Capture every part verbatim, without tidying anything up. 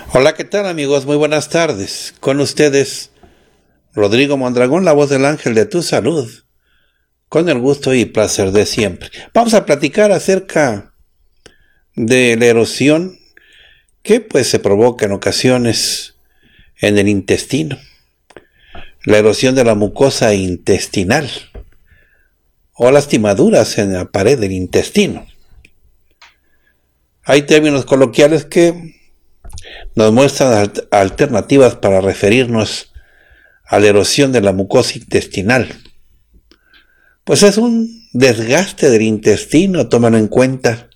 Hola, ¿qué tal amigos? Muy buenas tardes. Con ustedes, Rodrigo Mondragón, la voz del ángel de tu salud. Con el gusto y placer de siempre. Vamos a platicar acerca de la erosión que pues se provoca en ocasiones en el intestino. La erosión de la mucosa intestinal o lastimaduras en la pared del intestino. Hay términos coloquiales que nos muestran alternativas para referirnos a la erosión de la mucosa intestinal. Pues es un desgaste del intestino, tómalo en cuenta.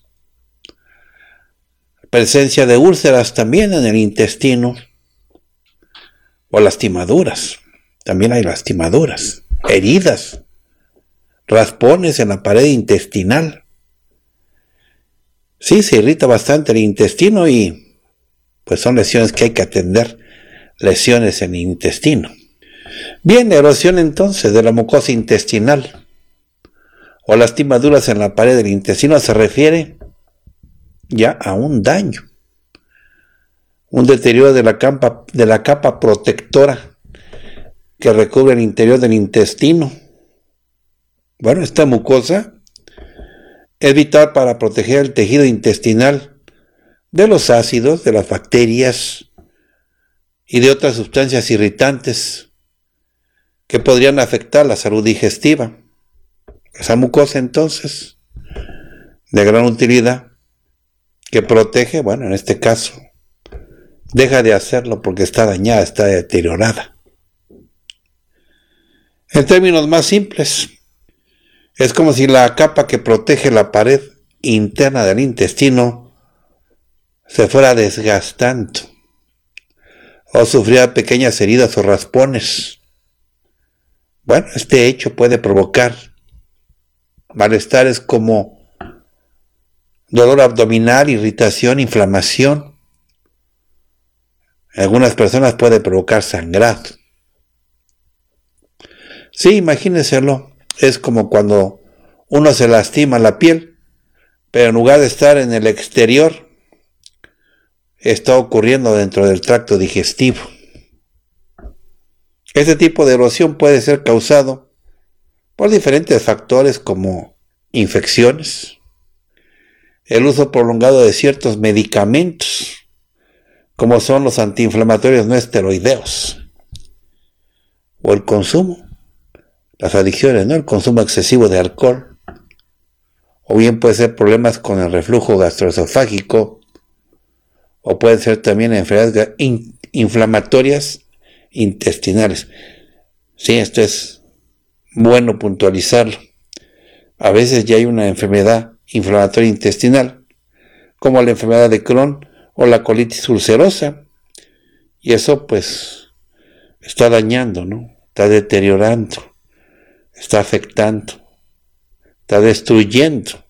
Presencia de úlceras también en el intestino. O lastimaduras. También hay lastimaduras. Heridas. Raspones en la pared intestinal. Sí, se irrita bastante el intestino y pues son lesiones que hay que atender. Lesiones en el intestino. Bien, la erosión entonces de la mucosa intestinal o lastimaduras en la pared del intestino se refiere ya a un daño, un deterioro de la capa, de la capa protectora que recubre el interior del intestino. Bueno, esta mucosa es vital para proteger el tejido intestinal de los ácidos, de las bacterias y de otras sustancias irritantes que podrían afectar la salud digestiva. Esa mucosa entonces, de gran utilidad, que protege, bueno, en este caso, deja de hacerlo porque está dañada, está deteriorada. En términos más simples, es como si la capa que protege la pared interna del intestino se fuera desgastando o sufriera pequeñas heridas o raspones. Bueno, este hecho puede provocar malestares como dolor abdominal, irritación, inflamación. En algunas personas puede provocar sangrado. Sí, imagínenselo. Es como cuando uno se lastima la piel, pero en lugar de estar en el exterior, está ocurriendo dentro del tracto digestivo. Este tipo de erosión puede ser causado por diferentes factores como infecciones, el uso prolongado de ciertos medicamentos, como son los antiinflamatorios no esteroideos, o el consumo, las adicciones, ¿no? El consumo excesivo de alcohol, o bien puede ser problemas con el reflujo gastroesofágico, o pueden ser también enfermedades in- inflamatorias intestinales. Sí, esto es bueno puntualizarlo. A veces ya hay una enfermedad inflamatoria intestinal, como la enfermedad de Crohn o la colitis ulcerosa, y eso pues está dañando, ¿no? Está deteriorando, está afectando, está destruyendo.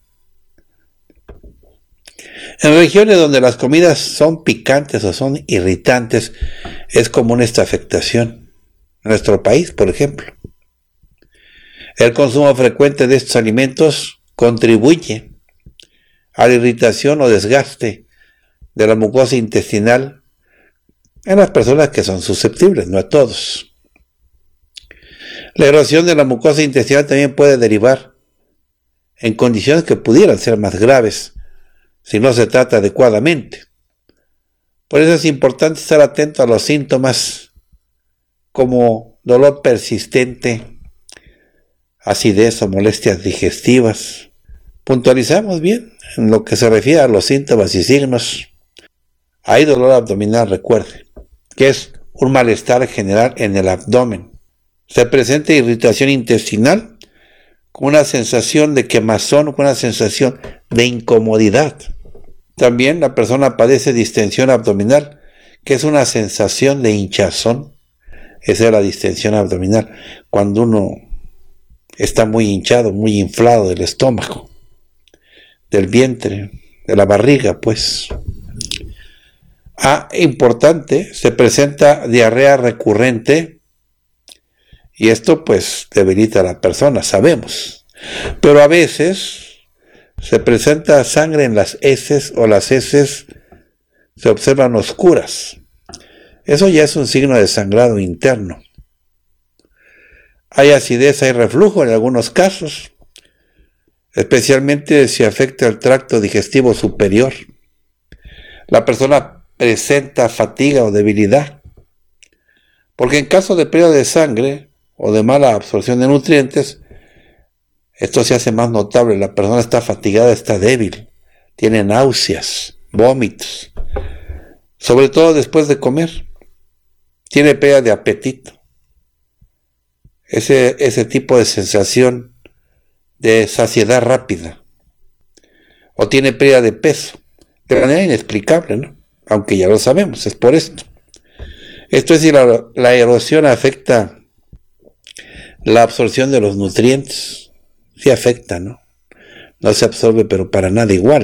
En regiones donde las comidas son picantes o son irritantes, es común esta afectación. En nuestro país, por ejemplo, el consumo frecuente de estos alimentos contribuye a la irritación o desgaste de la mucosa intestinal en las personas que son susceptibles, no a todos. La erosión de la mucosa intestinal también puede derivar en condiciones que pudieran ser más graves si no se trata adecuadamente. Por eso es importante estar atento a los síntomas como dolor persistente, acidez o molestias digestivas. Puntualizamos bien en lo que se refiere a los síntomas y signos. Hay dolor abdominal, recuerde, que es un malestar general en el abdomen. Se presenta irritación intestinal con una sensación de quemazón, con una sensación de incomodidad. También la persona padece distensión abdominal, que es una sensación de hinchazón. Esa es la distensión abdominal, cuando uno está muy hinchado, muy inflado del estómago, del vientre, de la barriga, pues. Ah, importante, se presenta diarrea recurrente y esto pues debilita a la persona, sabemos. Pero a veces se presenta sangre en las heces o las heces se observan oscuras. Eso ya es un signo de sangrado interno. Hay acidez, hay reflujo en algunos casos, especialmente si afecta el tracto digestivo superior. La persona presenta fatiga o debilidad, porque en caso de pérdida de sangre o de mala absorción de nutrientes, esto se hace más notable. La persona está fatigada, está débil, tiene náuseas, vómitos, sobre todo después de comer, tiene pérdida de apetito. Ese, ese tipo de sensación de saciedad rápida, o tiene pérdida de peso, de manera inexplicable, ¿no? Aunque ya lo sabemos, es por esto. Esto es si la, la erosión afecta la absorción de los nutrientes. Sí afecta, ¿no? No se absorbe, pero para nada igual.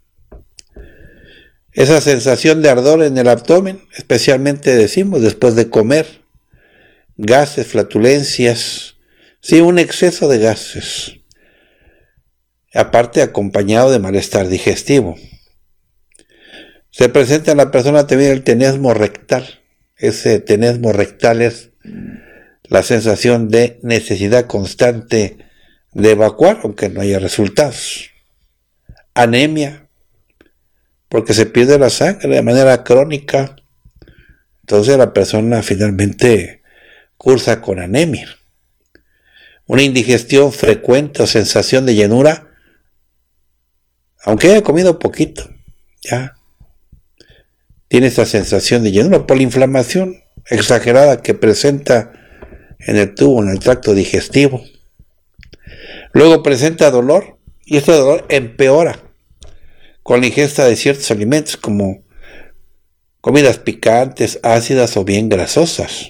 Esa sensación de ardor en el abdomen, especialmente decimos después de comer, gases, flatulencias, sí, un exceso de gases, aparte acompañado de malestar digestivo. Se presenta en la persona también el tenesmo rectal. Ese tenesmo rectal es la sensación de necesidad constante de evacuar, aunque no haya resultados. Anemia, porque se pierde la sangre de manera crónica. Entonces la persona finalmente cursa con anemia. Una indigestión frecuente o sensación de llenura, aunque haya comido poquito, ya tiene esa sensación de llenura por la inflamación exagerada que presenta en el tubo, en el tracto digestivo. Luego presenta dolor, y este dolor empeora con la ingesta de ciertos alimentos como comidas picantes, ácidas o bien grasosas.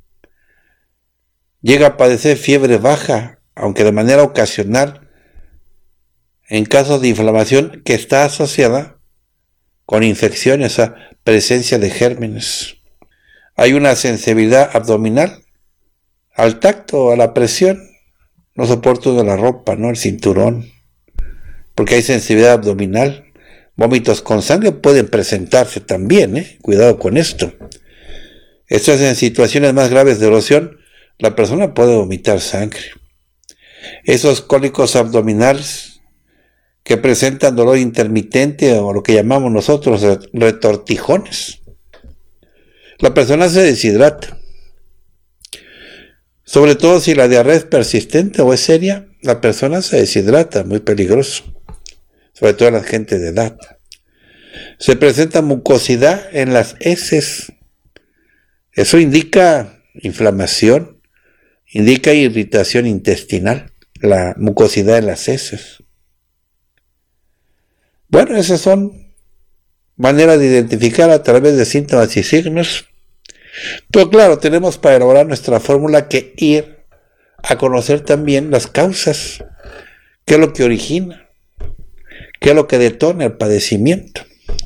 Llega a padecer fiebre baja, aunque de manera ocasional, en casos de inflamación que está asociada con infecciones, a presencia de gérmenes. Hay una sensibilidad abdominal al tacto, a la presión. No soporto de la ropa, ¿no? El cinturón, porque hay sensibilidad abdominal. Vómitos con sangre pueden presentarse también, ¿eh? Cuidado con esto. Esto es en situaciones más graves de erosión. La persona puede vomitar sangre. Esos cólicos abdominales que presentan dolor intermitente o lo que llamamos nosotros retortijones. La persona se deshidrata. Sobre todo si la diarrea es persistente o es seria, la persona se deshidrata, muy peligroso. Sobre todo en la gente de edad. Se presenta mucosidad en las heces. Eso indica inflamación, indica irritación intestinal, la mucosidad en las heces. Bueno, esas son maneras de identificar a través de síntomas y signos. Pero claro, tenemos para elaborar nuestra fórmula que ir a conocer también las causas, qué es lo que origina, qué es lo que detona el padecimiento.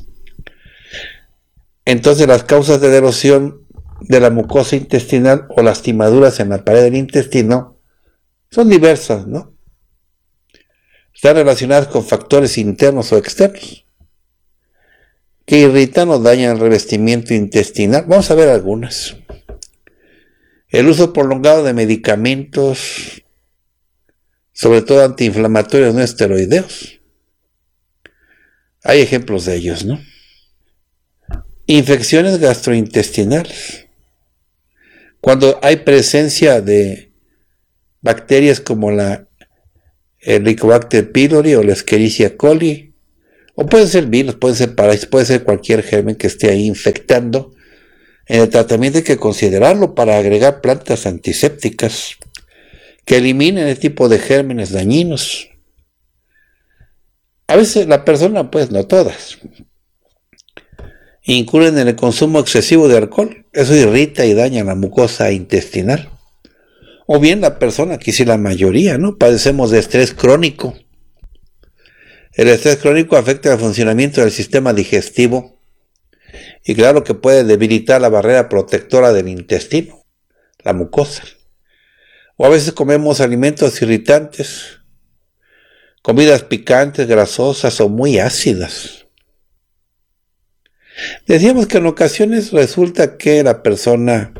Entonces las causas de erosión de la mucosa intestinal o lastimaduras en la pared del intestino son diversas, ¿no? Están relacionadas con factores internos o externos que irritan o dañan el revestimiento intestinal. Vamos a ver algunas. El uso prolongado de medicamentos, sobre todo antiinflamatorios no esteroideos. Hay ejemplos de ellos, ¿no? Infecciones gastrointestinales. Cuando hay presencia de bacterias como la Helicobacter pylori o la Escherichia coli, o pueden ser virus, pueden ser parásitos, puede ser cualquier germen que esté ahí infectando. En el tratamiento hay que considerarlo para agregar plantas antisépticas que eliminen este tipo de gérmenes dañinos. A veces la persona, pues no todas, incurren en el consumo excesivo de alcohol. Eso irrita y daña la mucosa intestinal. O bien la persona, aquí sí la mayoría, ¿no? Padecemos de estrés crónico. El estrés crónico afecta el funcionamiento del sistema digestivo y claro que puede debilitar la barrera protectora del intestino, la mucosa. O a veces comemos alimentos irritantes, comidas picantes, grasosas o muy ácidas. Decíamos que en ocasiones resulta que la persona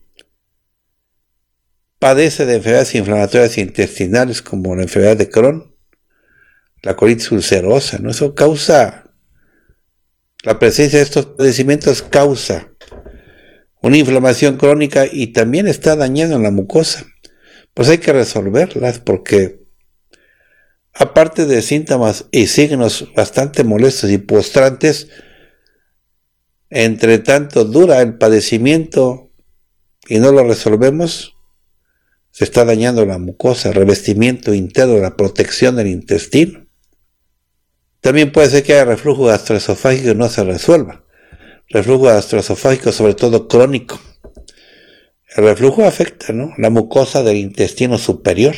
padece de enfermedades inflamatorias intestinales como la enfermedad de Crohn, la colitis ulcerosa, ¿no? Eso causa, la presencia de estos padecimientos causa una inflamación crónica y también está dañando la mucosa. Pues hay que resolverlas porque aparte de síntomas y signos bastante molestos y postrantes, entre tanto dura el padecimiento y no lo resolvemos, se está dañando la mucosa, el revestimiento interno, la protección del intestino. También puede ser que haya reflujo gastroesofágico y no se resuelva. Reflujo gastroesofágico, sobre todo crónico. El reflujo afecta, ¿no?, la mucosa del intestino superior.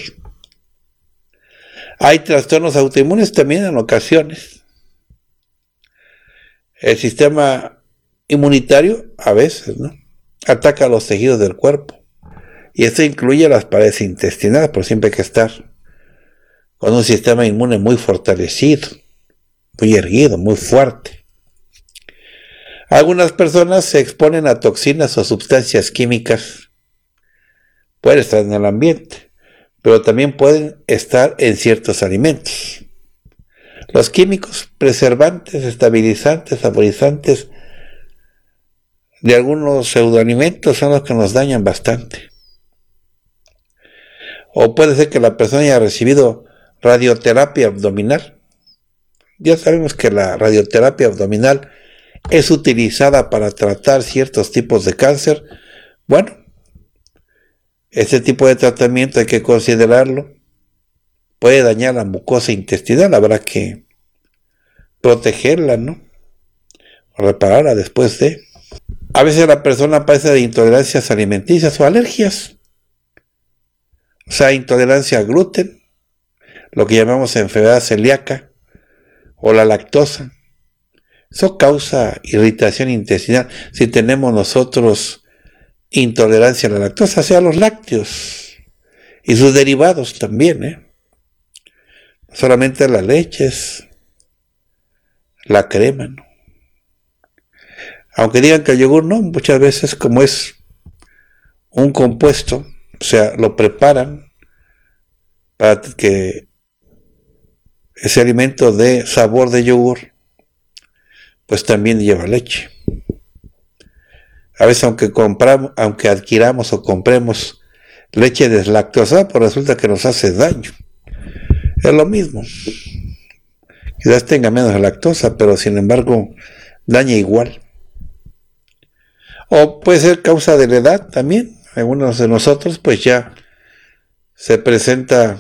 Hay trastornos autoinmunes también en ocasiones. El sistema inmunitario, a veces, ¿no?, ataca los tejidos del cuerpo. Y esto incluye las paredes intestinales, por siempre hay que estar con un sistema inmune muy fortalecido, muy erguido, muy fuerte. Algunas personas se exponen a toxinas o sustancias químicas. Pueden estar en el ambiente, pero también pueden estar en ciertos alimentos. Los químicos, preservantes, estabilizantes, saborizantes de algunos pseudoalimentos son los que nos dañan bastante. O puede ser que la persona haya recibido radioterapia abdominal. Ya sabemos que la radioterapia abdominal es utilizada para tratar ciertos tipos de cáncer. Bueno, este tipo de tratamiento hay que considerarlo. Puede dañar la mucosa intestinal, habrá que protegerla, ¿no?, o repararla después de. A veces la persona padece de intolerancias alimenticias o alergias. O sea, intolerancia al gluten, lo que llamamos enfermedad celíaca, o la lactosa. Eso causa irritación intestinal. Si tenemos nosotros intolerancia a la lactosa, sea los lácteos y sus derivados también, ¿eh? No solamente las leches, la crema, ¿no? Aunque digan que el yogur no, muchas veces como es un compuesto, o sea, lo preparan para que ese alimento dé sabor de yogur, pues también lleva leche. A veces aunque compramos, aunque adquiramos o compremos leche deslactosada, pues resulta que nos hace daño. Es lo mismo. Quizás tenga menos lactosa, pero sin embargo daña igual. O puede ser causa de la edad también. Algunos de nosotros pues ya se presenta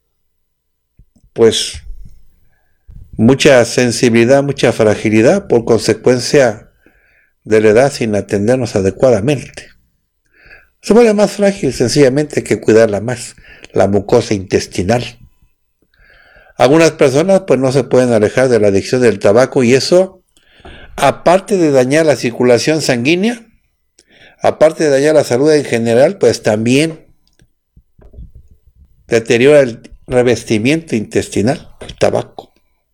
pues mucha sensibilidad, mucha fragilidad por consecuencia de la edad sin atendernos adecuadamente. Se vuelve más frágil sencillamente que cuidarla más, la mucosa intestinal. Algunas personas pues no se pueden alejar de la adicción del tabaco y eso, aparte de dañar la circulación sanguínea, aparte de dañar la salud en general, pues también deteriora el revestimiento intestinal, el tabaco.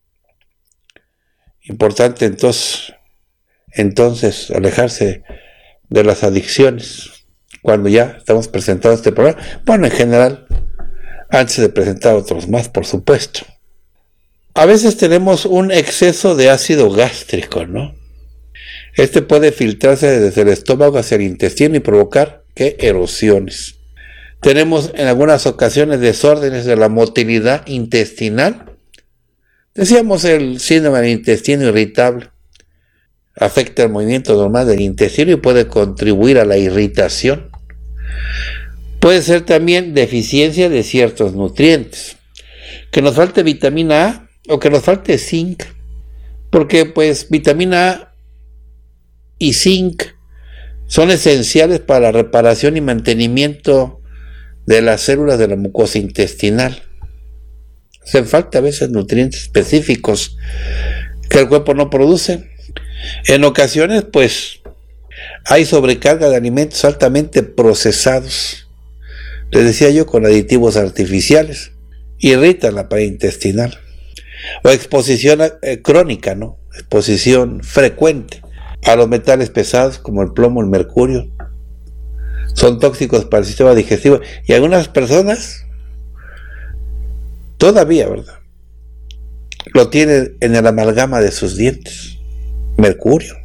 Importante entonces, entonces alejarse de las adicciones cuando ya estamos presentando este programa. Bueno, en general, antes de presentar otros más, por supuesto. A veces tenemos un exceso de ácido gástrico, ¿no? Este puede filtrarse desde el estómago hacia el intestino y provocar ¿qué? erosiones. Tenemos en algunas ocasiones desórdenes de la motilidad intestinal. Decíamos el síndrome del intestino irritable. Afecta el movimiento normal del intestino y puede contribuir a la irritación. Puede ser también deficiencia de ciertos nutrientes. Que nos falte vitamina A o que nos falte zinc. Porque pues vitamina A y zinc son esenciales para la reparación y mantenimiento de las células de la mucosa intestinal. Hacen falta a veces nutrientes específicos que el cuerpo no produce. En ocasiones, pues, hay sobrecarga de alimentos altamente procesados. Les decía yo, con aditivos artificiales. Irritan la pared intestinal. O exposición eh, crónica, ¿no? Exposición frecuente a los metales pesados como el plomo, el mercurio. Son tóxicos para el sistema digestivo y algunas personas todavía, ¿verdad?, lo tienen en el amalgama de sus dientes, mercurio.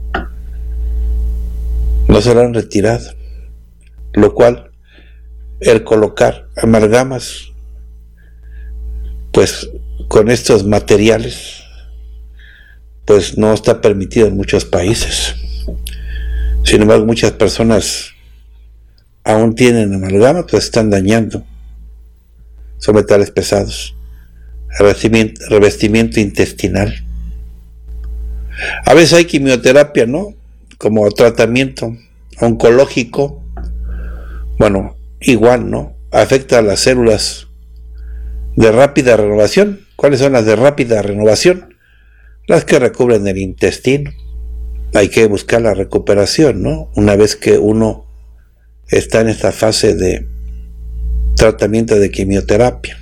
No se lo han retirado, lo cual el colocar amalgamas pues con estos materiales pues no está permitido en muchos países. Sin embargo, muchas personas aún tienen amalgama, pues están dañando. Son metales pesados. Revestimiento, revestimiento intestinal. A veces hay quimioterapia, ¿no?, como tratamiento oncológico. Bueno, igual, ¿no?, afecta a las células de rápida renovación. ¿Cuáles son las de rápida renovación? Las que recubren el intestino. Hay que buscar la recuperación, ¿no?, una vez que uno está en esta fase de tratamiento de quimioterapia.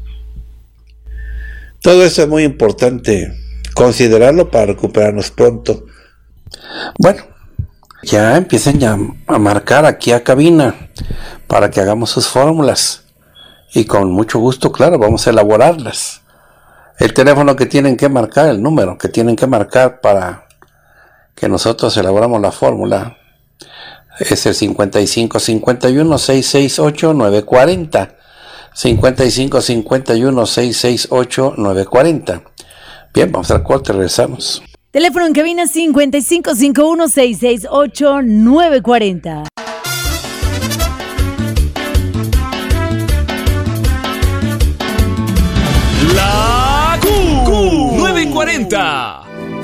Todo eso es muy importante considerarlo para recuperarnos pronto. Bueno, ya empiecen ya a marcar aquí a cabina para que hagamos sus fórmulas y con mucho gusto, claro, vamos a elaborarlas. El teléfono que tienen que marcar, el número que tienen que marcar para que nosotros elaboramos la fórmula es el cincuenta y cinco cincuenta y uno seiscientos sesenta y ocho nueve cuarenta. cincuenta y cinco cincuenta y uno seiscientos sesenta y ocho nueve cuarenta. Bien, vamos al corte, regresamos. Teléfono en cabina cincuenta y cinco cincuenta y uno seiscientos sesenta y ocho nueve cuarenta. La Q nueve cuarenta.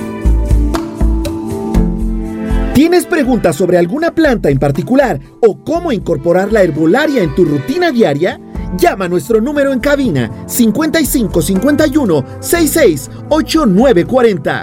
¿Tienes preguntas sobre alguna planta en particular o cómo incorporar la herbolaria en tu rutina diaria? Llama a nuestro número en cabina cincuenta y cinco cincuenta y uno sesenta y seis ocho nueve cuarenta.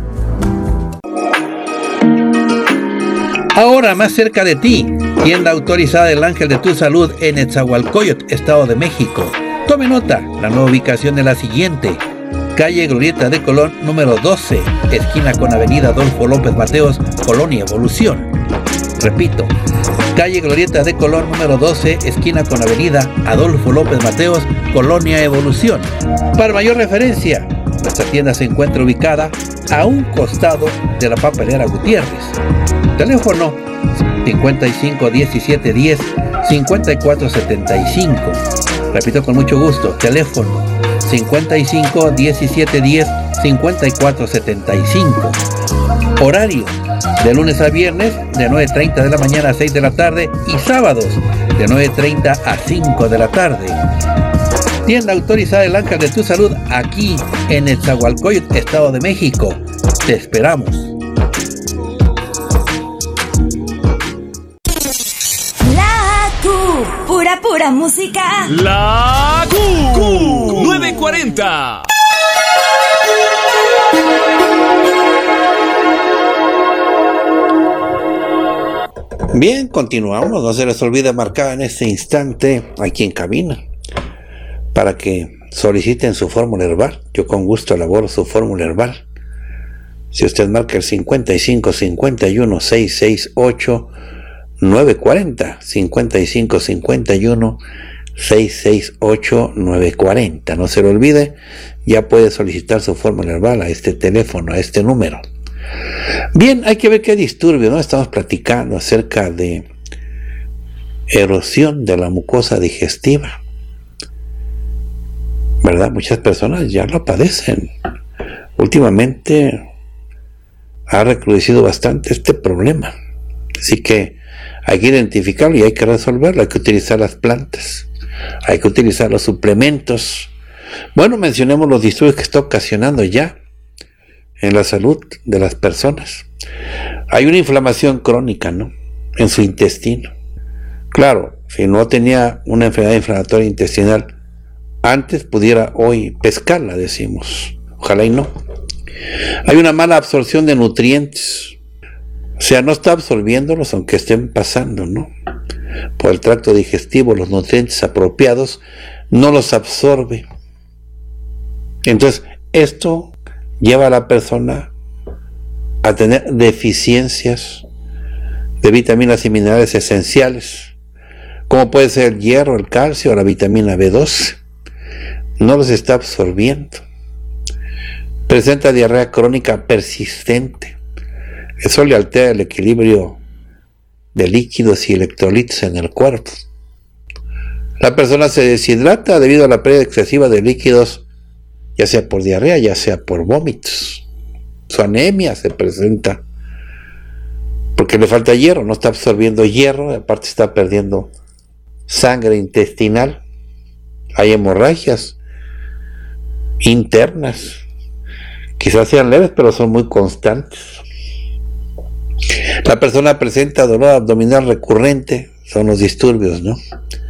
Ahora más cerca de ti, tienda autorizada del Ángel de tu Salud en Nezahualcóyotl, Estado de México. Tome nota, la nueva ubicación es la siguiente: calle Glorieta de Colón número doce, esquina con avenida Adolfo López Mateos, Colonia Evolución. Repito, calle Glorieta de Colón número doce, esquina con avenida Adolfo López Mateos, Colonia Evolución. Para mayor referencia, nuestra tienda se encuentra ubicada a un costado de la papelera Gutiérrez. Teléfono cincuenta y cinco diecisiete diez cincuenta y cuatro setenta y cinco. Repito con mucho gusto, teléfono cincuenta y cinco diecisiete diez cincuenta y cuatro setenta y cinco. Horario de lunes a viernes de nueve treinta de la mañana a seis de la tarde y sábados de nueve treinta a cinco de la tarde. Tienda autorizada El Ángel de tu Salud aquí en Nezahualcóyotl, Estado de México. Te esperamos. La Q, pura pura música. La Q nueve cuarenta. Bien, continuamos. No se les olvide marcar en este instante aquí en cabina para que soliciten su fórmula herbal. Yo con gusto elaboro su fórmula herbal. Si usted marca el cincuenta y cinco cincuenta y uno seiscientos sesenta y ocho nueve cuarenta, cincuenta y cinco cincuenta y uno seiscientos sesenta y ocho nueve cuarenta, no se lo olvide, ya puede solicitar su fórmula herbal a este teléfono, a este número. Bien, hay que ver qué disturbio, ¿no? Estamos platicando acerca de erosión de la mucosa digestiva, ¿verdad? Muchas personas ya lo padecen. Últimamente ha recrudecido bastante este problema, así que hay que identificarlo y hay que resolverlo. Hay que utilizar las plantas, hay que utilizar los suplementos. Bueno, mencionemos los disturbios que está ocasionando ya en la salud de las personas. Hay una inflamación crónica, ¿no?, en su intestino. Claro, si no tenía una enfermedad inflamatoria intestinal antes, pudiera hoy pescarla, decimos. Ojalá y no. Hay una mala absorción de nutrientes. O sea, no está absorbiéndolos aunque estén pasando, ¿no?, por el tracto digestivo, los nutrientes apropiados, no los absorbe. Entonces, esto lleva a la persona a tener deficiencias de vitaminas y minerales esenciales, como puede ser el hierro, el calcio o la vitamina B doce. No los está absorbiendo. Presenta diarrea crónica persistente. Eso le altera el equilibrio de líquidos y electrolitos en el cuerpo. La persona se deshidrata debido a la pérdida excesiva de líquidos, ya sea por diarrea, ya sea por vómitos. Su anemia se presenta porque le falta hierro, no está absorbiendo hierro, aparte está perdiendo sangre intestinal. Hay hemorragias internas, quizás sean leves, pero son muy constantes. La persona presenta dolor abdominal recurrente, son los disturbios, ¿no?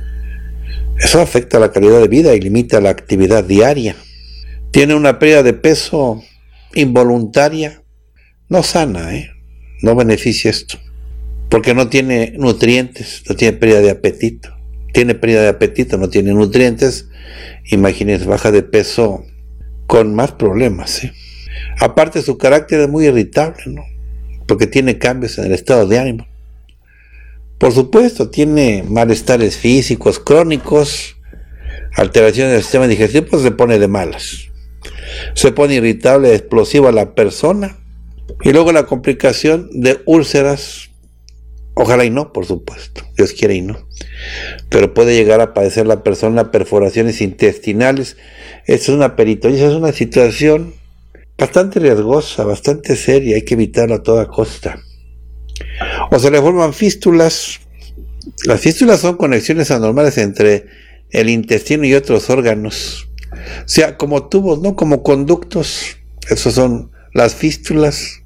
Eso afecta la calidad de vida y limita la actividad diaria. Tiene una pérdida de peso involuntaria, no sana, ¿eh? No beneficia esto, porque no tiene nutrientes, no tiene pérdida de apetito. Tiene pérdida de apetito, no tiene nutrientes. Imagínense, baja de peso con más problemas, ¿eh? Aparte, su carácter es muy irritable, ¿no? Porque tiene cambios en el estado de ánimo. Por supuesto, tiene malestares físicos crónicos, alteraciones del sistema digestivo, pues se pone de malas. Se pone irritable, explosiva la persona. Y luego la complicación de úlceras, ojalá y no, por supuesto, Dios quiere y no. Pero puede llegar a padecer la persona perforaciones intestinales. Esto es una peritonitis, es una situación bastante riesgosa, bastante seria, hay que evitarla a toda costa. O se le forman fístulas. Las fístulas son conexiones anormales entre el intestino y otros órganos. O sea, como tubos, no como conductos. Esos son las fístulas.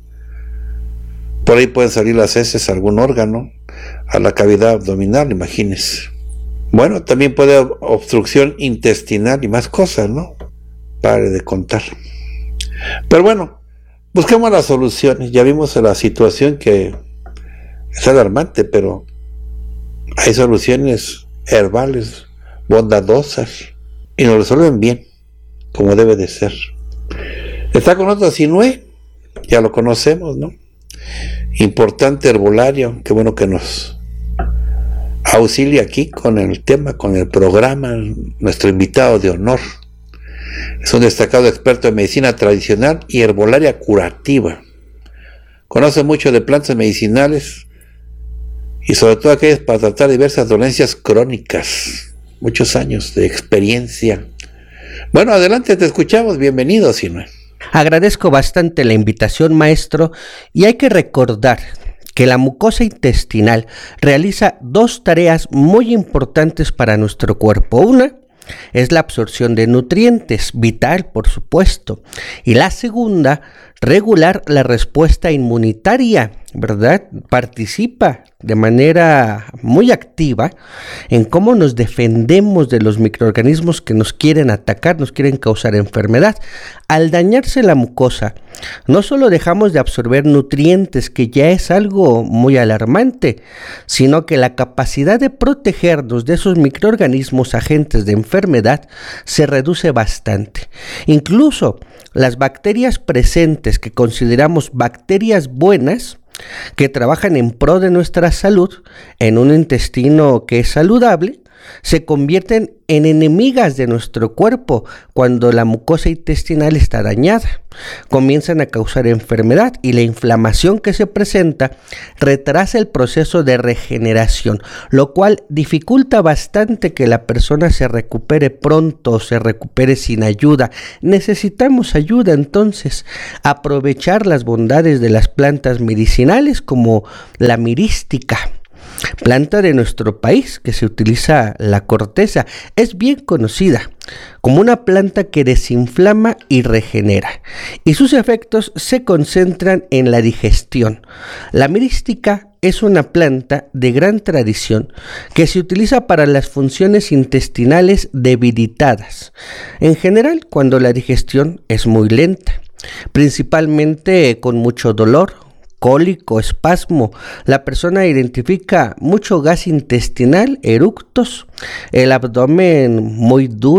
Por ahí pueden salir las heces a algún órgano, a la cavidad abdominal, imagínense. Bueno, también puede haber obstrucción intestinal y más cosas, ¿no? Pare de contar. Pero bueno, busquemos las soluciones. Ya vimos la situación que es alarmante, pero hay soluciones herbales, bondadosas, y nos resuelven bien, como debe de ser. Está con nosotros Sinué, ya lo conocemos, ¿no? Importante herbolario, qué bueno que nos auxilia aquí con el tema, con el programa, nuestro invitado de honor. Es un destacado experto en medicina tradicional y herbolaria curativa. Conoce mucho de plantas medicinales y sobre todo aquellas para tratar diversas dolencias crónicas. Muchos años de experiencia. Bueno, adelante, te escuchamos. Bienvenido, Sinué. Agradezco bastante la invitación, maestro, y hay que recordar que la mucosa intestinal realiza dos tareas muy importantes para nuestro cuerpo. Una es la absorción de nutrientes, vital, por supuesto, y la segunda, regular la respuesta inmunitaria, ¿verdad? Participa de manera muy activa en cómo nos defendemos de los microorganismos que nos quieren atacar, nos quieren causar enfermedad. Al dañarse la mucosa, no solo dejamos de absorber nutrientes, que ya es algo muy alarmante, sino que la capacidad de protegernos de esos microorganismos agentes de enfermedad se reduce bastante. Incluso las bacterias presentes que consideramos bacterias buenas, que trabajan en pro de nuestra salud, en un intestino que es saludable, se convierten en enemigas de nuestro cuerpo cuando la mucosa intestinal está dañada. Comienzan a causar enfermedad y la inflamación que se presenta retrasa el proceso de regeneración, lo cual dificulta bastante que la persona se recupere pronto o se recupere sin ayuda. Necesitamos ayuda, entonces, aprovechar las bondades de las plantas medicinales como la mirística, planta de nuestro país que se utiliza la corteza. Es bien conocida como una planta que desinflama y regenera, y sus efectos se concentran en la digestión. La mirística es una planta de gran tradición que se utiliza para las funciones intestinales debilitadas, en general cuando la digestión es muy lenta, principalmente con mucho dolor, cólico, espasmo. La persona identifica mucho gas intestinal, eructos, el abdomen muy duro,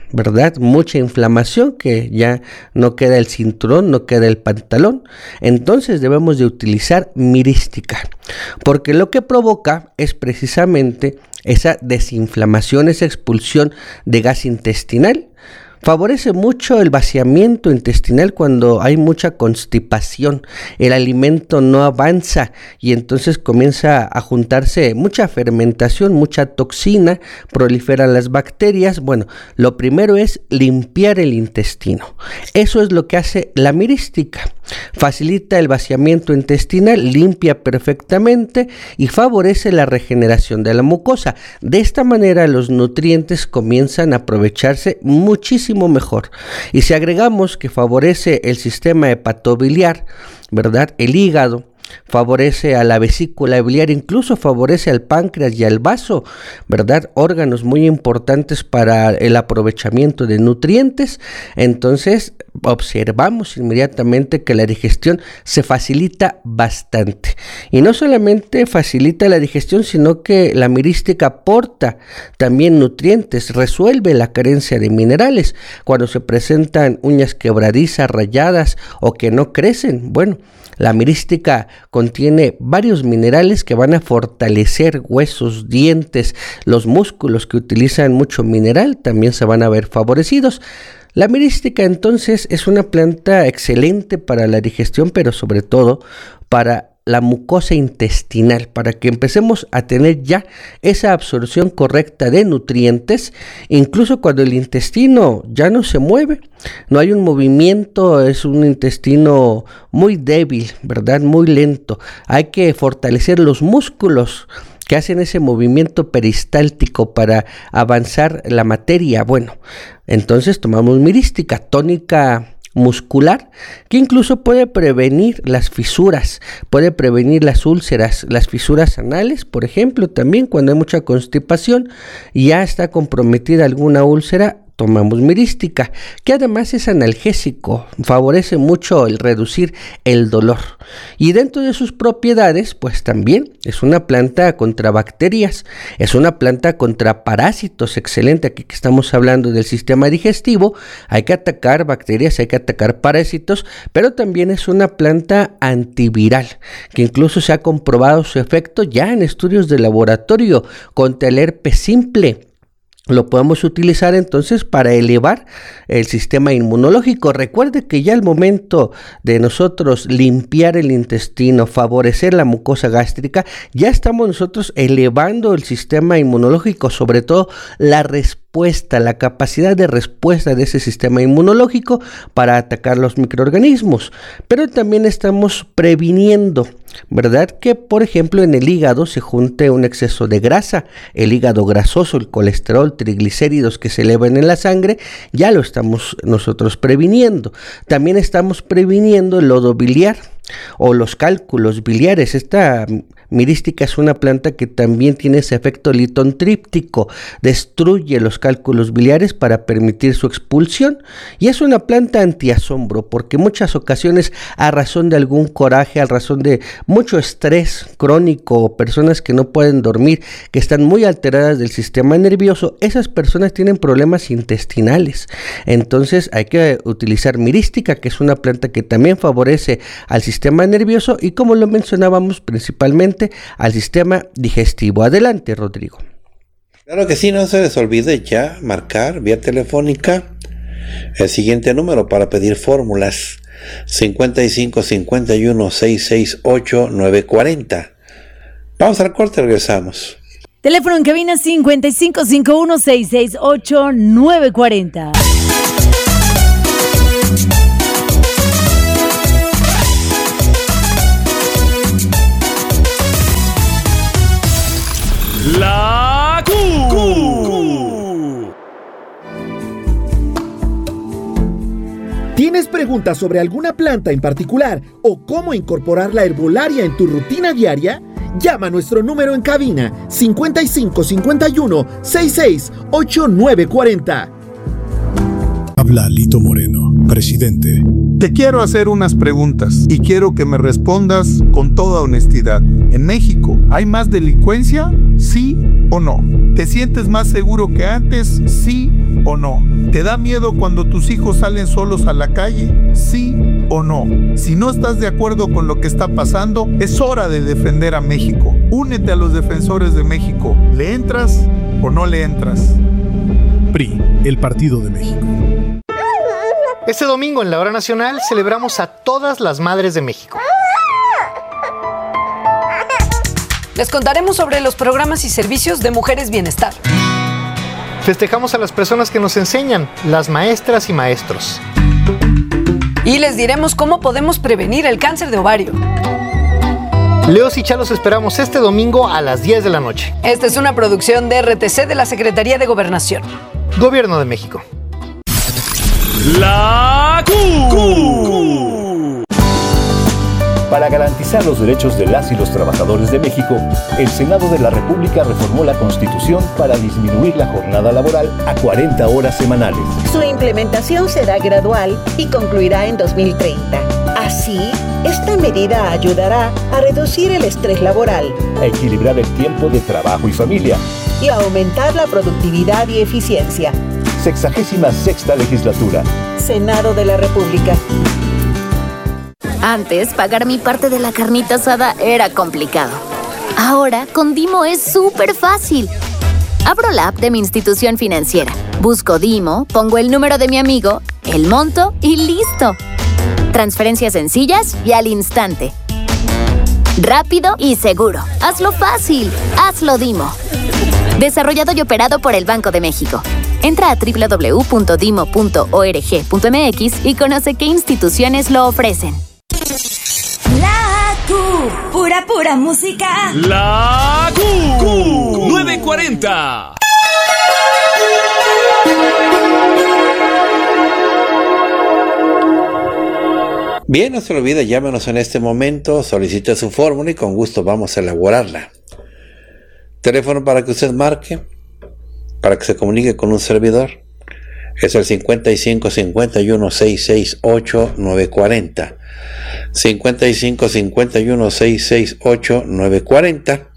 ¿verdad? Mucha inflamación, que ya no queda el cinturón, no queda el pantalón. Entonces debemos de utilizar mirística, porque lo que provoca es precisamente esa desinflamación, esa expulsión de gas intestinal. Favorece mucho el vaciamiento intestinal cuando hay mucha constipación, el alimento no avanza y entonces comienza a juntarse mucha fermentación, mucha toxina, proliferan las bacterias. Bueno, lo primero es limpiar el intestino. Eso es lo que hace la mirística. Facilita el vaciamiento intestinal, limpia perfectamente y favorece la regeneración de la mucosa. De esta manera los nutrientes comienzan a aprovecharse muchísimo mejor. Y si agregamos que favorece el sistema hepatobiliar, ¿verdad? El hígado, favorece a la vesícula biliar, incluso favorece al páncreas y al vaso, ¿verdad? Órganos muy importantes para el aprovechamiento de nutrientes. Entonces observamos inmediatamente que la digestión se facilita bastante. Y no solamente facilita la digestión, sino que la mirística aporta también nutrientes, resuelve la carencia de minerales. Cuando se presentan uñas quebradizas, rayadas o que no crecen, bueno, la mirística contiene varios minerales que van a fortalecer huesos, dientes, los músculos que utilizan mucho mineral también se van a ver favorecidos. La mirística entonces es una planta excelente para la digestión, pero sobre todo para la mucosa intestinal, para que empecemos a tener ya esa absorción correcta de nutrientes, incluso cuando el intestino ya no se mueve, no hay un movimiento, es un intestino muy débil, ¿verdad? Muy lento. Hay que fortalecer los músculos que hacen ese movimiento peristáltico para avanzar la materia. Bueno, entonces tomamos mirística, tónica muscular, que incluso puede prevenir las fisuras, puede prevenir las úlceras, las fisuras anales, por ejemplo, también cuando hay mucha constipación y ya está comprometida alguna úlcera, tomamos mirística, que además es analgésico, favorece mucho el reducir el dolor. Y dentro de sus propiedades, pues también es una planta contra bacterias, es una planta contra parásitos, excelente. Aquí que estamos hablando del sistema digestivo, hay que atacar bacterias, hay que atacar parásitos, pero también es una planta antiviral, que incluso se ha comprobado su efecto ya en estudios de laboratorio contra el herpes simple. Lo podemos utilizar entonces para elevar el sistema inmunológico. Recuerde que ya al momento de nosotros limpiar el intestino, favorecer la mucosa gástrica, ya estamos nosotros elevando el sistema inmunológico, sobre todo la respuesta, la capacidad de respuesta de ese sistema inmunológico para atacar los microorganismos. Pero también estamos previniendo, ¿verdad? Que por ejemplo en el hígado se junte un exceso de grasa, el hígado grasoso, el colesterol, triglicéridos que se elevan en la sangre, ya lo estamos nosotros previniendo. También estamos previniendo el lodo biliar o los cálculos biliares. Esta mirística es una planta que también tiene ese efecto litotríptico, destruye los cálculos biliares para permitir su expulsión, y es una planta antiasombro, porque en muchas ocasiones a razón de algún coraje, a razón de mucho estrés crónico o personas que no pueden dormir, que están muy alteradas del sistema nervioso, esas personas tienen problemas intestinales. Entonces hay que utilizar mirística, que es una planta que también favorece al sistema nervioso y, como lo mencionábamos, principalmente al sistema digestivo. Adelante, Rodrigo. Claro que sí, no se les olvide ya marcar vía telefónica el siguiente número para pedir fórmulas: cincuenta y cinco cincuenta y uno seiscientos sesenta y ocho nueve cuarenta. Vamos al corte, regresamos. Teléfono en cabina cincuenta y cinco cincuenta y uno seiscientos sesenta y ocho nueve cuarenta. La Q. ¿Tienes preguntas sobre alguna planta en particular o cómo incorporar la herbolaria en tu rutina diaria? Llama a nuestro número en cabina cincuenta y cinco cincuenta y uno sesenta y seis ocho nueve cuarenta. Habla Lito Moreno, presidente. Te quiero hacer unas preguntas y quiero que me respondas con toda honestidad. ¿En México hay más delincuencia? ¿Sí o no? ¿Te sientes más seguro que antes? ¿Sí o no? ¿Te da miedo cuando tus hijos salen solos a la calle? ¿Sí o no? Si no estás de acuerdo con lo que está pasando, es hora de defender a México. Únete a los defensores de México. ¿Le entras o no le entras? P R I, el Partido de México. Este domingo en la Hora Nacional celebramos a todas las madres de México. Les contaremos sobre los programas y servicios de Mujeres Bienestar. Festejamos a las personas que nos enseñan, las maestras y maestros. Y les diremos cómo podemos prevenir el cáncer de ovario. Leos y Chalos esperamos este domingo a las diez de la noche. Esta es una producción de R T C de la Secretaría de Gobernación. Gobierno de México. La Q. Para garantizar los derechos de las y los trabajadores de México, el Senado de la República reformó la Constitución para disminuir la jornada laboral a cuarenta horas semanales. Su implementación será gradual y concluirá en dos mil treinta. Así, esta medida ayudará a reducir el estrés laboral, a equilibrar el tiempo de trabajo y familia y a aumentar la productividad y eficiencia. Sexagésima sexta legislatura. Senado de la República. Antes, pagar mi parte de la carnita asada era complicado. Ahora, con Dimo es súper fácil. Abro la app de mi institución financiera, busco Dimo, pongo el número de mi amigo, el monto y listo. Transferencias sencillas y al instante. Rápido y seguro. Hazlo fácil. Hazlo Dimo. Desarrollado y operado por el Banco de México. Entra a doble u doble u doble u punto dimo punto org punto m x y conoce qué instituciones lo ofrecen. La Q, pura pura música. La Q, nueve cuarenta. Bien, no se lo olvide, llámenos en este momento, solicite su fórmula y con gusto vamos a elaborarla. Teléfono para que usted marque, para que se comunique con un servidor, es el cincuenta y cinco cincuenta y uno sesenta y seis ocho nueve cuarenta. cincuenta y cinco cincuenta y uno sesenta y seis ocho nueve cuarenta.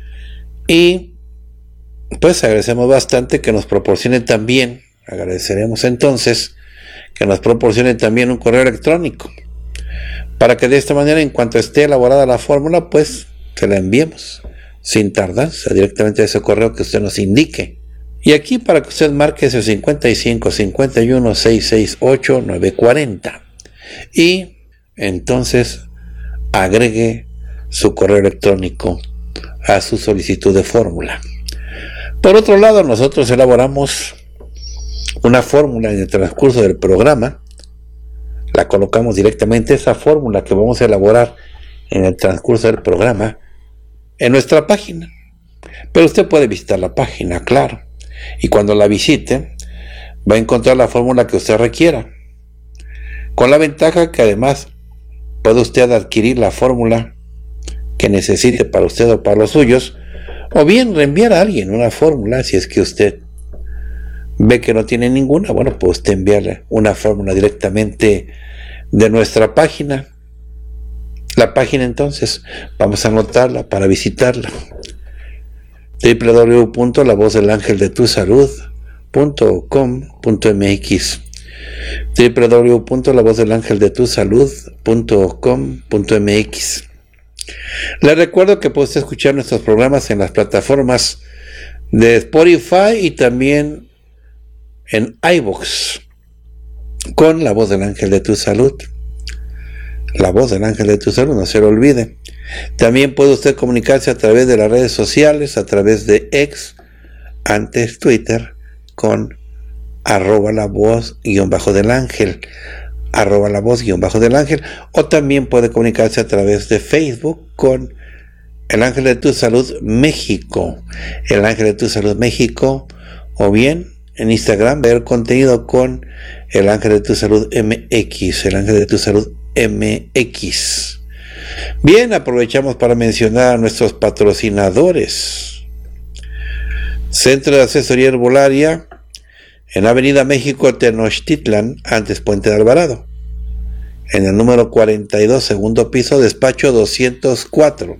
Y pues agradecemos bastante que nos proporcione también, agradeceremos entonces que nos proporcione también un correo electrónico, para que de esta manera, en cuanto esté elaborada la fórmula, pues se la enviemos sin tardanza directamente a ese correo que usted nos indique. Y aquí para que usted marque ese cincuenta y cinco cincuenta y uno sesenta y seis ocho nueve cuarenta y entonces agregue su correo electrónico a su solicitud de fórmula. Por otro lado, nosotros elaboramos una fórmula en el transcurso del programa, la colocamos directamente, esa fórmula que vamos a elaborar en el transcurso del programa, en nuestra página. Pero usted puede visitar la página, claro, y cuando la visite va a encontrar la fórmula que usted requiera, con la ventaja que además puede usted adquirir la fórmula que necesite para usted o para los suyos, o bien reenviar a alguien una fórmula. Si es que usted ve que no tiene ninguna, bueno, pues usted enviarle una fórmula directamente de nuestra página. La página, entonces vamos a anotarla para visitarla: doble u doble u doble u punto la voz del ángel de tu salud punto com punto m x, doble u doble u doble u punto la voz del ángel de tu salud punto com punto m x. Les recuerdo que puede escuchar nuestros programas en las plataformas de Spotify y también en iVoox con La Voz del Ángel de tu Salud. La Voz del Ángel de tu Salud, no se lo olvide. También puede usted comunicarse a través de las redes sociales, a través de X, antes Twitter, con arroba la voz guión bajo del ángel, arroba la voz guión bajo del ángel, o también puede comunicarse a través de Facebook con El Ángel de tu Salud México, El Ángel de tu Salud México, o bien en Instagram ver contenido con El Ángel de tu Salud M X, El Ángel de tu Salud M X. Bien, aprovechamos para mencionar a nuestros patrocinadores. Centro de Asesoría Herbolaria en Avenida México, Tenochtitlan, antes Puente de Alvarado. En el número cuarenta y dos, segundo piso, despacho doscientos cuatro.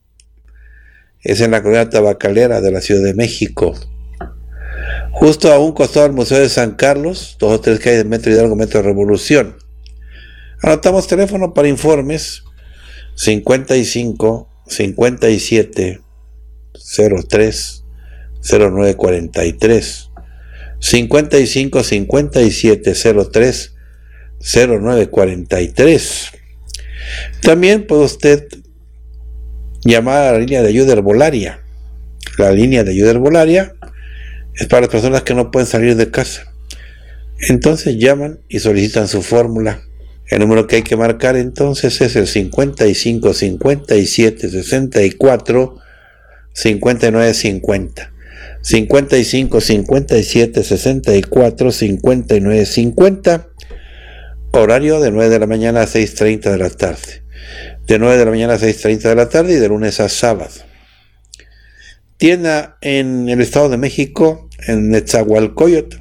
Es en la colonia tabacalera de la Ciudad de México. Justo a un costado del Museo de San Carlos, dos o tres calles de Metro Hidalgo, Metro Revolución. Anotamos teléfono para informes cincuenta y cinco, cincuenta y siete, cero tres, cero nueve cuarenta y tres. cincuenta y cinco, cincuenta y siete, cero tres, cero nueve cuarenta y tres. También puede usted llamar a la línea de ayuda herbolaria. La línea de ayuda herbolaria es para las personas que no pueden salir de casa. Entonces llaman y solicitan su fórmula. El número que hay que marcar entonces es el cincuenta y cinco, cincuenta y siete, sesenta y cuatro, cincuenta y nueve cincuenta. cincuenta y cinco, cincuenta y siete, sesenta y cuatro, cincuenta y nueve cincuenta. Horario de nueve de la mañana a seis treinta de la tarde. De nueve de la mañana a seis treinta de la tarde y de lunes a sábado. Tienda en el Estado de México, en Netzahualcóyotl,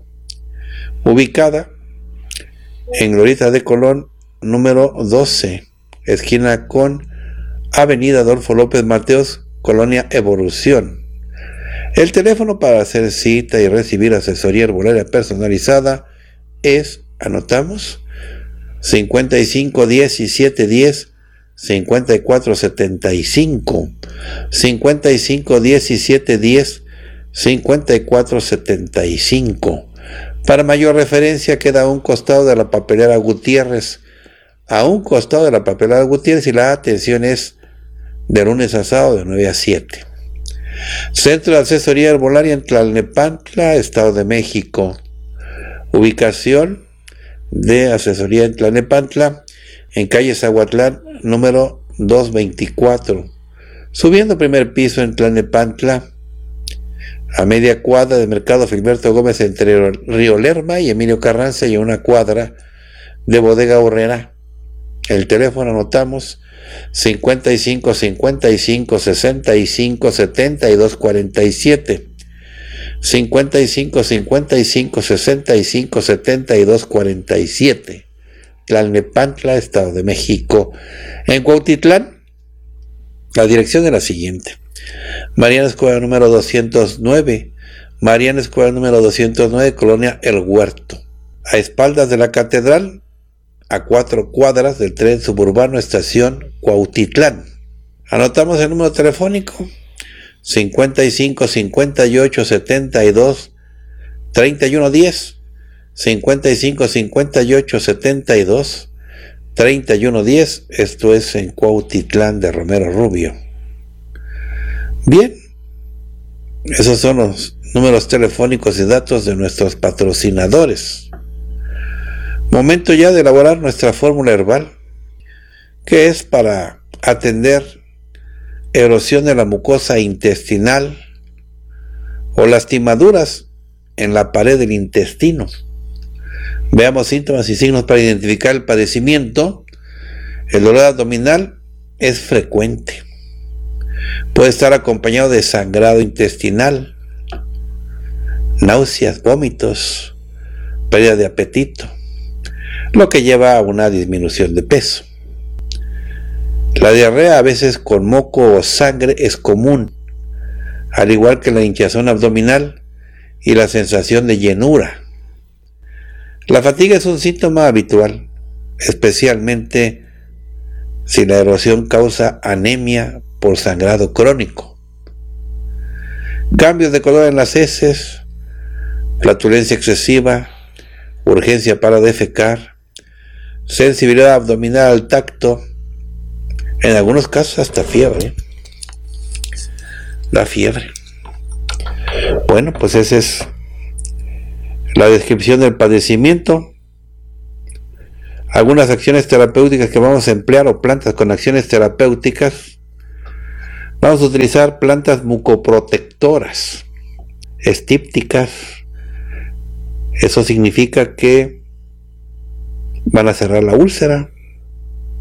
ubicada en Glorieta de Colón, número doce, esquina con Avenida Adolfo López Mateos, Colonia Evolución. El teléfono para hacer cita y recibir asesoría herbolaria personalizada es, anotamos, cincuenta y cinco, diecisiete, diez, cincuenta y cuatro setenta y cinco, cincuenta y cinco, diecisiete, diez, cincuenta y cuatro setenta y cinco. Para mayor referencia queda a un costado de la papelera Gutiérrez, a un costado de la papelera Gutiérrez, y la atención es de lunes a sábado de nueve a siete. Centro de Asesoría Herbolaria en Tlalnepantla, Estado de México. Ubicación de asesoría en Tlalnepantla, en calle Zahuatlán, número doscientos veinticuatro. Subiendo primer piso en Tlalnepantla, a media cuadra del Mercado Filberto Gómez entre Río Lerma y Emilio Carranza, y a una cuadra de Bodega Horrera. El teléfono anotamos cincuenta y cinco, cincuenta y cinco, sesenta y cinco, setenta y dos cuarenta y siete. cincuenta y cinco, cincuenta y cinco, sesenta y cinco, setenta y dos cuarenta y siete. Tlalnepantla, Estado de México. En Cuautitlán, la dirección es la siguiente: Mariana Escuela número doscientos nueve, Mariana Escuela número doscientos nueve, Colonia El Huerto, a espaldas de la Catedral, a cuatro cuadras del tren suburbano Estación Cuautitlán. Anotamos el número telefónico: cincuenta y cinco, cincuenta y ocho, setenta y dos, treinta y uno diez, cincuenta y cinco, cincuenta y ocho, setenta y dos, treinta y uno diez. Esto es en Cuautitlán de Romero Rubio. Bien, esos son los números telefónicos y datos de nuestros patrocinadores. Momento ya de elaborar nuestra fórmula herbal, que es para atender erosión de la mucosa intestinal o lastimaduras en la pared del intestino. Veamos síntomas y signos para identificar el padecimiento. El dolor abdominal es frecuente. Puede estar acompañado de sangrado intestinal, náuseas, vómitos, pérdida de apetito, lo que lleva a una disminución de peso. La diarrea, a veces con moco o sangre, es común, al igual que la hinchazón abdominal y la sensación de llenura. La fatiga es un síntoma habitual, especialmente si la erosión causa anemia por sangrado crónico. Cambios de color en las heces, flatulencia excesiva, urgencia para defecar, sensibilidad abdominal al tacto, en algunos casos hasta fiebre. La fiebre. Bueno, pues esa es la descripción del padecimiento. Algunas acciones terapéuticas que vamos a emplear, o plantas con acciones terapéuticas. Vamos a utilizar plantas mucoprotectoras, estípticas. Eso significa que van a cerrar la úlcera,